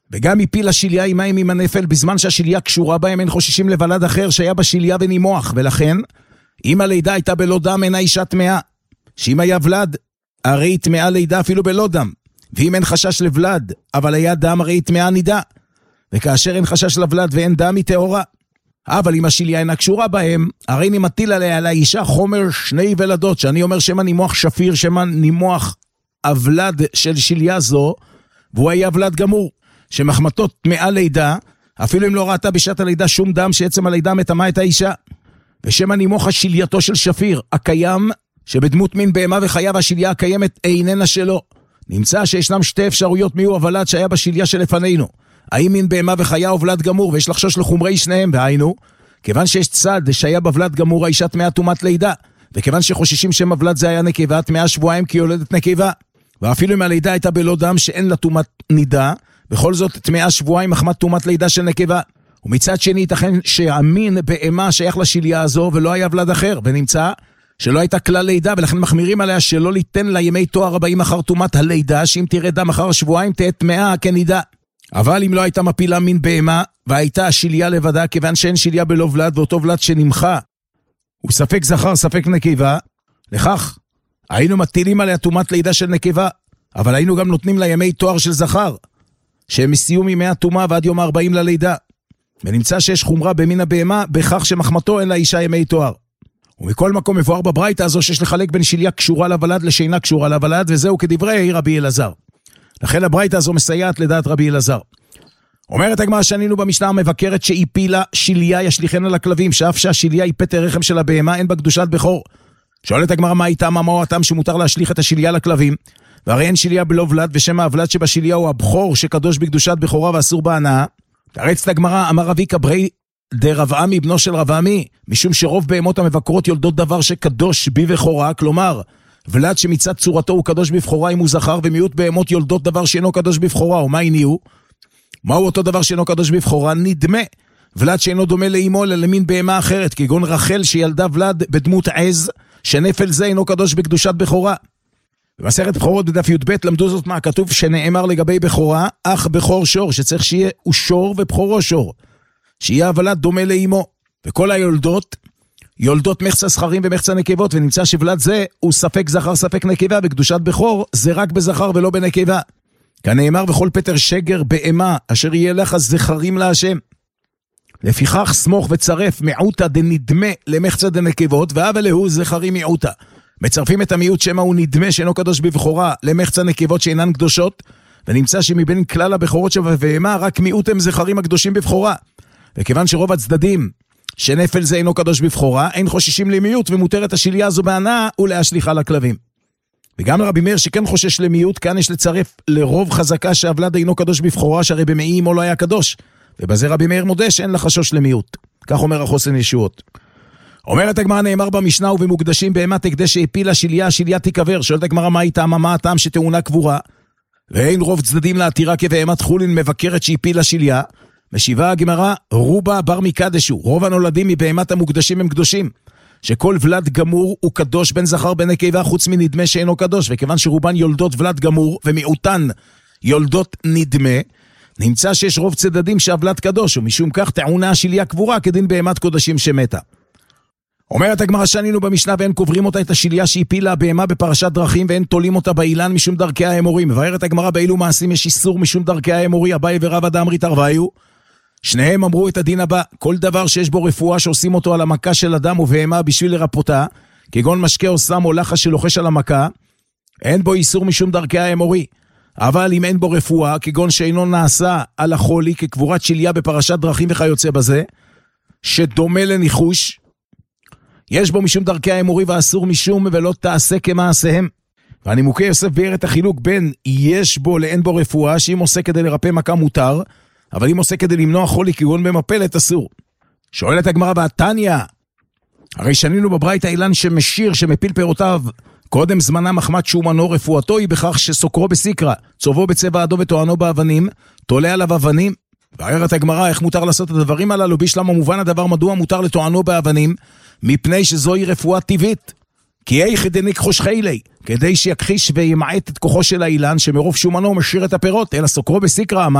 וגם הפיל השליה עמהם עם הנפל, בזמן שהשליה קשורה בהם, אין חוששים לוולד אחר שהיה בשליה ונימוח, ולכן, אם הלידה הייתה בלא דם, אינה אישה טמאה. שאם היה ולד, הרי טמאה לידה אפילו בלא דם. ואם אין חשש לוולד, אבל היה דם, הרי טמאה נידה. וכאשר אין חשש לוולד ואין דם, היא טהורה. אבל אם השליה אינה קשורה בהם, הרי נמטיל עליה לאישה חומר שני ולדות, שאני אומר שמה נימוח שפיר, שמה נימוח הוולד של שליה זו, והוא היה ולד גמור, שמחמתו טמאה לידה, אפילו אם לא ראתה בשעת הלידה שום דם, שעצם הלידה מטמאה את האישה. ושמה נימוח השלייתו של שפיר, הקיים, שבדמות מין בהמה וחיה, והשליה הקיימת איננה שלו. נמצא שישנם שתי אפשרויות מיהו הוולד שהיה בשליה שלפנינו. האם מין בהמה וחיה או ולד גמור, ויש לחשוש לחומרי שניהם, והיינו, כיוון שיש צד שהיה בוולד גמור, האישה טמאה טומאת לידה, וכיוון שחוששים שם הוולד זה היה נקבה, טמאה שבועיים כי יולדת נקבה. ואפילו אם הלידה הייתה בלא דם שאין לה טומאת נידה, בכל זאת טמאה שבועיים מחמת טומאת לידה של נקבה. ומצד שני ייתכן שהמין בהמה שייך לשליה הזו ולא היה ולד אחר, ונמצא שלא הייתה כלל לידה, ולכן מחמירים עליה שלא ליתן לה ימי תואר הבאים אחר טומאת הלידה, שאם תראה דם אחר שבועיים תהיה טמאה כנידה. אבל אם לא הייתה מפילה מין בהמה, והייתה השליה לבדה, כיוון שאין שליה בלא ולד, ואותו ולד שנמחה, הוא ספק זכר, ספק נקבה, לכך היינו מטילים עליה טומאת לידה של נקבה, אבל היינו גם נותנים לה ימי תואר של זכר, שהם מסיום ימי הטומאה ועד יום 40 ללידה. ונמצא שיש חומרה במין הבהמה, בכך שמחמתו אין לה אישה ימי תואר. ומכל מקום מבואר בברייתא הזו שיש לחלק בין שליה קשורה לוולד לשינה קשורה לוולד, וזהו כדברי רבי אלעזר. לכן הברייתא הזו מסייעת לדעת רבי אלעזר. אומרת הגמרא שנינו במשנה המבקרת שהפילה שליה ישליכנה לכלבים, שאף שהשליה היא פטר רחם של הבהמה, אין בה קדושת בכור. שואלת הגמרא מה איתם, מהו הטעם שמותר להשליך את השליה לכלבים? והרי אין שליה בלא ולד, ושם הוולד שבשליה הוא הבכור שקדוש בקדושת בכורה ואסור בהנאה. תרצת הגמרא, אמר רבי קברי דרב עמי בנו של רב עמי, משום שרוב בהמות המבקרות יולדות דבר שקדוש בבכורה, כלומר ולד שמצד צורתו הוא קדוש בבכורה אם הוא זכר, ומיעוט בהמות יולדות דבר שאינו קדוש בבכורה. ומה הניעו? מהו אותו דבר שאינו קדוש בבכורה? נדמה ולד שאינו דומה לאמו אלא למין בהמה אחרת, כגון רחל שילדה ולד בדמות עז, שנפל זה אינו קדוש בקדושת בכורה. במסכת בכורות בדף י"ב למדו זאת מה כתוב שנאמר לגבי בכורה, אח בכור שור, שצריך שיהיה הוא שור ובכורו שור, שיהיה הוולד דומה לאמו. וכל היולדות יולדות מחצה זכרים ומחצה נקבות, ונמצא שבלד זה הוא ספק זכר ספק נקבה, בקדושת בכור זה רק בזכר ולא בנקבה. כאן נאמר וכל פטר שגר בהמה אשר יהיה לך זכרים להשם. לפיכך סמוך וצרף מיעוטה דנדמה למחצה דנקבות, ואבל הוא זכרים מיעוטה. מצרפים את המיעוט שמה הוא נדמה שאינו קדוש בבכורה למחצה נקבות שאינן קדושות, ונמצא שמבין כלל הבכורות שבבהמה רק מיעוט הם זכרים הקדושים בבכורה. וכיוון שרוב הצדדים שנפל זה אינו קדוש בבכורה, אין חוששים למיעוט, ומותרת השליה הזו בהנאה ולהשליכה לכלבים. וגם רבי מאיר שכן חושש למיעוט, כאן יש לצרף לרוב חזקה שהוולד אינו קדוש בבכורה, שהרי במעי אמו לא היה קדוש. ובזה רבי מאיר מודה שאין לחשוש למיעוט. כך אומר החוסן ישועות. אומרת הגמרא נאמר במשנה ובמוקדשים בהמת הקדש שהפילה שליה, השליה תיקבר. שואלת הגמרא מה היא טעמה, מה הטעם שטעונה קבורה? ואין רוב צדדים לעתירה כבהמת חולין מבקרת שהפילה שליה. משיבה הגמרא, רובה בר מקדשו, רוב הנולדים מבהמת המוקדשים הם קדושים, שכל ולד גמור הוא קדוש בין זכר בין נקבה, חוץ מנדמה שאינו קדוש. וכיוון שרובן יולדות ולד גמור ומיעוטן יולדות נדמה, נמצא שיש רוב צדדים שהוולד קדוש, ומשום כך טעונה השליה קבורה כדין בהמת קודשים שמתה. אומרת הגמרא שנינו במשנה ואין קוברים אותה את השליה שהפילה הבהמה בפרשת דרכים, ואין תולים אותה באילן משום דרכי האמורי. מבארת הגמרא באילו מעשים יש איסור משום דרכי האמורי, אביי ורבא דאמרי תרוויו. שניהם אמרו את הדין הבא, כל דבר שיש בו רפואה שעושים אותו על המכה של אדם ובהמה בשביל לרפותה, כגון משקה או סם או לחש שלוחש על המכה, אין בו איסור משום דרכי האמורי. אבל אם אין בו רפואה, כגון שאינו נעשה על החולי כקבורת שליה בפרשת דרכים וכיוצא בזה, שדומה לניחוש, יש בו משום דרכי האמורי ואסור משום ולא תעשה כמעשיהם. והנימוקי יוסף ביאר את החילוק בין יש בו לאין בו רפואה, שאם עושה כדי לרפא מכה מותר, אבל אם עושה כדי למנוע חולי כגון במפלת אסור. שואלת הגמרא והתניא, הרי שנינו בברייתא אילן שמשיר שמפיל פירותיו קודם זמנה מחמת שומנו, רפואתו היא בכך שסוקרו בסיקרא, צובו בצבע אדום וטוענו באבנים, תולה עליו אבנים. ואומרת הגמרא איך מותר לעשות את הדברים הללו, בשלמה מובן הדבר מדוע מותר לטוענו באבנים, מפני שזוהי רפואה טבעית. כי איך דניק חושכי לי, כדי שיכחיש וימעט את כוחו של האילן שמרוב שומנו משיר את הפירות, אלא סוקרו בסיקרא